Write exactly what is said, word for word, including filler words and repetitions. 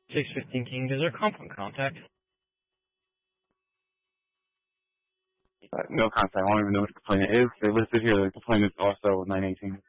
six fifteen King, is there comp on contact? Uh, no contact. I don't even know what the complaint is. They listed here the complaint is also nine eighteen.